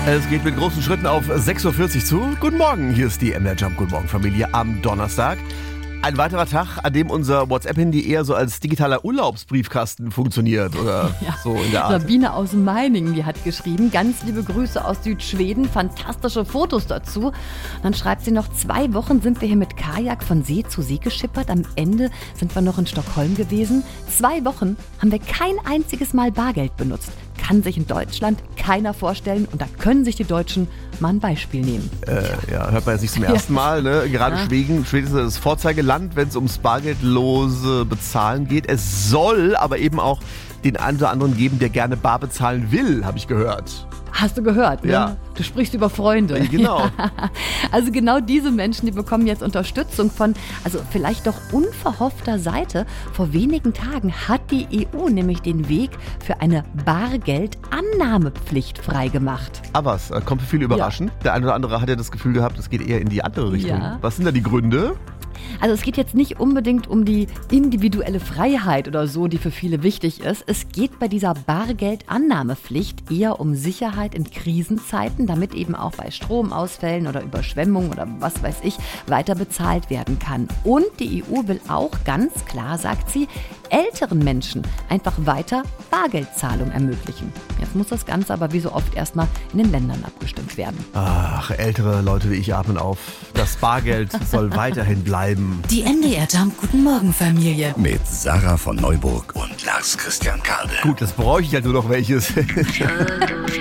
Es geht mit großen Schritten auf 6.40 Uhr zu. Guten Morgen, hier ist die MDR Jump. Guten Morgen, Familie, am Donnerstag. Ein weiterer Tag, an dem unser WhatsApp-Handy eher so als digitaler Urlaubsbriefkasten funktioniert oder so in der Art. Sabine aus Meiningen, die hat geschrieben, ganz liebe Grüße aus Südschweden, fantastische Fotos dazu. Dann schreibt sie noch, 2 Wochen sind wir hier mit Kajak von See zu See geschippert. Am Ende sind wir noch in Stockholm gewesen. 2 Wochen haben wir kein einziges Mal Bargeld benutzt. Kann sich in Deutschland keiner vorstellen und da können sich die Deutschen mal ein Beispiel nehmen. Hört man jetzt nicht zum ersten Mal. Ne? Gerade Schweden ist das Vorzeigeland, wenn es ums bargeldlose Bezahlen geht. Es soll aber eben auch den einen oder anderen geben, der gerne bar bezahlen will, habe ich gehört. Hast du gehört, ne? Ja. Du sprichst über Freunde. Genau. Ja. Also genau diese Menschen, die bekommen jetzt Unterstützung von, also vielleicht doch unverhoffter Seite. Vor wenigen Tagen hat die EU nämlich den Weg für eine Bargeldannahmepflicht freigemacht. Aber es kommt für viele überraschend. Ja. Der eine oder andere hat ja das Gefühl gehabt, es geht eher in die andere Richtung. Ja. Was sind da die Gründe? Also es geht jetzt nicht unbedingt um die individuelle Freiheit oder so, die für viele wichtig ist. Es geht bei dieser Bargeldannahmepflicht eher um Sicherheit in Krisenzeiten, damit eben auch bei Stromausfällen oder Überschwemmungen oder was weiß ich weiter bezahlt werden kann. Und die EU will auch ganz klar, sagt sie, älteren Menschen einfach weiter Bargeldzahlung ermöglichen. Jetzt muss das Ganze aber wie so oft erstmal in den Ländern abgestimmt werden. Ach, ältere Leute wie ich atmen auf. Das Bargeld soll weiterhin bleiben. Die MDR Jump Guten Morgen Familie. Mit Sarah von Neuburg und Lars Christian Kade. Gut, das bräuchte ich halt nur noch welches.